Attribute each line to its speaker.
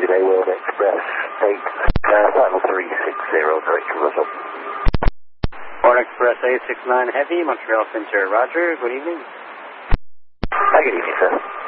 Speaker 1: World Express 8, final 360, direction Russell.
Speaker 2: World Express 869 Heavy, Montreal Center, Roger, good evening.
Speaker 1: Good evening, sir.